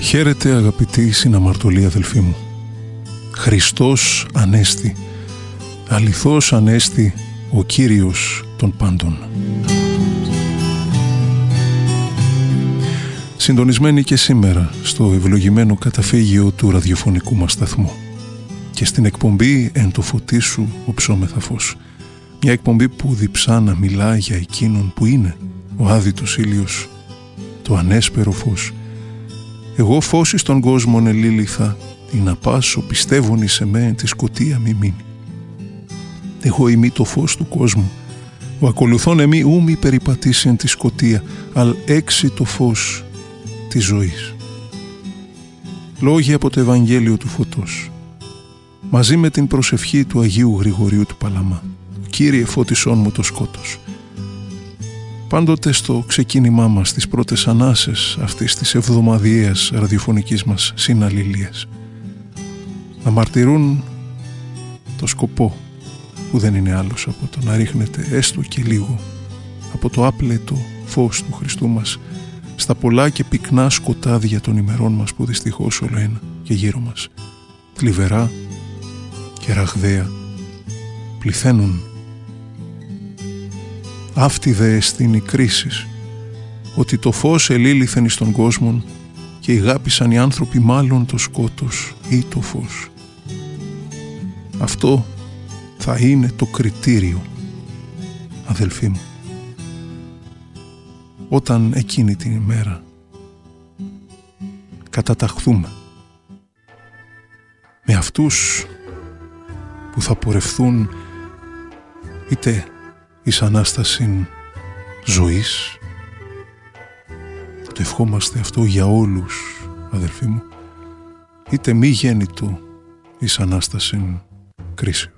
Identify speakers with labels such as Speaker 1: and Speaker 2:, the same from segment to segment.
Speaker 1: Χαίρετε αγαπητοί συναμαρτωλοί αδελφοί μου. Χριστός Ανέστη, αληθώς Ανέστη, ο Κύριος των πάντων. Συντονισμένοι και σήμερα στο ευλογημένο καταφύγιο του ραδιοφωνικού μας σταθμού και στην εκπομπή «Εν το φωτί σου οψόμεθα φως», μια εκπομπή που διψά να μιλά για εκείνον που είναι ο άδειτος ήλιος, το ανέσπερο φως. Εγώ φως εις τον κόσμον ελήλυθα, ή να πάσω πιστεύουν εις εμέ τη σκοτία μη μείνει. Εγώ είμαι το φως του κόσμου, ο ακολουθών εμεί ου μη περιπατήσει εν τη σκοτία, αλ έξι το φως της ζωής. Λόγια από το Ευαγγέλιο του Φωτός, μαζί με την προσευχή του Αγίου Γρηγορίου του Παλαμά. Κύριε φώτισόν μου το σκότος. Πάντοτε στο ξεκίνημά μας, στις πρώτες ανάσες αυτής της εβδομαδιαίας ραδιοφωνικής μας συναλληλίας, να μαρτυρούν το σκοπό που δεν είναι άλλος από το να ρίχνεται έστω και λίγο από το άπλετο φως του Χριστού μας στα πολλά και πυκνά σκοτάδια των ημερών μας που δυστυχώς όλο ένα και γύρω μας θλιβερά και ραγδαία πληθαίνουν. Αυτή δε εστίν η κρίσεις, ότι το φως ελήλυθεν εις τον κόσμον και ηγάπησαν οι άνθρωποι μάλλον το σκότος ή το φως. Αυτό θα είναι το κριτήριο, αδελφοί μου, όταν εκείνη την ημέρα καταταχθούμε με αυτούς που θα πορευθούν είτε εις Ανάσταση ζωής. Το ευχόμαστε αυτό για όλους, αδελφοί μου, είτε μη γέννητο εις Ανάσταση κρίσεως.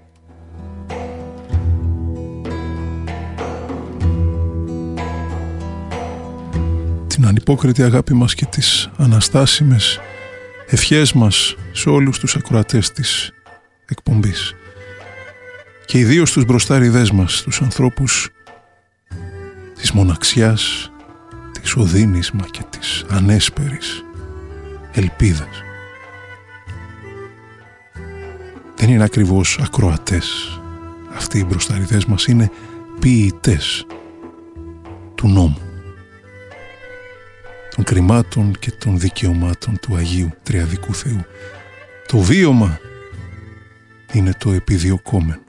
Speaker 1: Την ανυπόκριτη αγάπη μας και τις αναστάσιμες ευχές μας σε όλους τους ακροατές της εκπομπής και ιδίως τους μπροστάριδές μας, τους ανθρώπους της μοναξιάς, της οδύνης μα και της ανέσπερης ελπίδας. Δεν είναι ακριβώς ακροατές αυτοί οι μπροστάριδές μας, είναι ποιητές του νόμου, των κρυμάτων και των δικαιωμάτων του Αγίου Τριαδικού Θεού. Το βίωμα είναι το επιδιωκόμενο.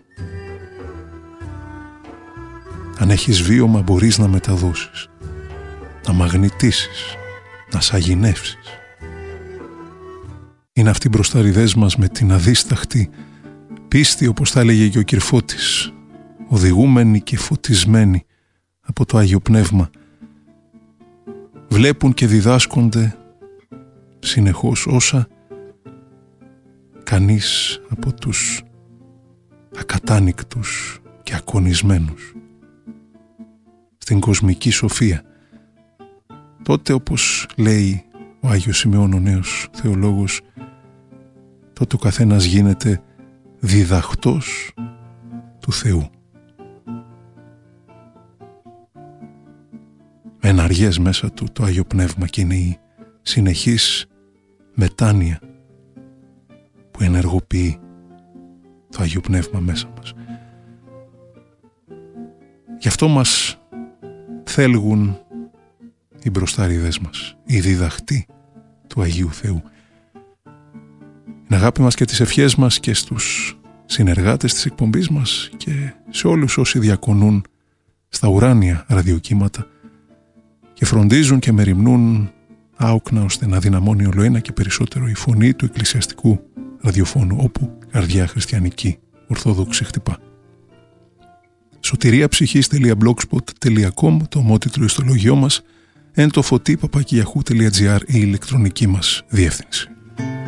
Speaker 1: Αν έχεις βίωμα μπορείς να μεταδώσεις, να μαγνητήσεις, να σαγηνεύσεις. Είναι αυτοί οι μπροστάριδές μας με την αδίσταχτη πίστη, όπως τα έλεγε και ο Κυρφώτης, οδηγούμενοι και φωτισμένοι από το Άγιο Πνεύμα, βλέπουν και διδάσκονται συνεχώς όσα κανείς από τους ακατάνικτους και ακονισμένους στην κοσμική σοφία. Τότε, όπως λέει ο Άγιος Σημεών ο νέος θεολόγος, τότε ο καθένας γίνεται διδαχτός του Θεού. Με εναργές μέσα του το Άγιο Πνεύμα, και είναι η συνεχής μετάνοια που ενεργοποιεί το Άγιο Πνεύμα μέσα μας. Γι' αυτό μας θέλγουν οι μπροστάριδες μας, οι διδαχτοί του Αγίου Θεού. Την αγάπη μας και τις ευχές μας και στους συνεργάτες της εκπομπής μας και σε όλους όσοι διακονούν στα ουράνια ραδιοκύματα και φροντίζουν και μεριμνούν άοκνα ώστε να δυναμώνει ολοένα και περισσότερο η φωνή του εκκλησιαστικού ραδιοφώνου, όπου καρδιά χριστιανική ορθόδοξη χτυπά. sotiriaψυχής.blogspot.com, το ομότιτλο ιστολογιό μας, εν το φωτί @yahoo.gr η ηλεκτρονική μας διεύθυνση.